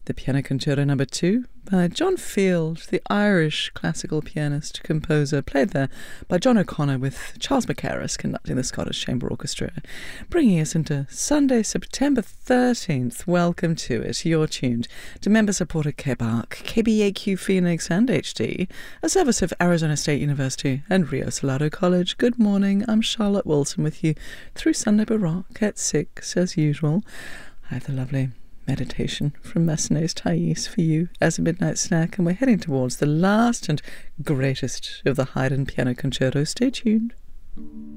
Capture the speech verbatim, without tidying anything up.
The Piano Concerto Number Two by John Field, the Irish classical pianist, composer, played there by John O'Connor with Charles Mackerras conducting the Scottish Chamber Orchestra, bringing us into Sunday, September thirteenth. Welcome to it. You're tuned to member-supported K B A R C, K B A Q Phoenix and H D, a service of Arizona State University and Rio Salado College. Good morning. I'm Charlotte Wilson with you through Sunday Baroque at six, as usual. I have the lovely meditation from Massenet's Thais for you as a midnight snack, and we're heading towards the last and greatest of the Haydn piano concertos. Stay tuned.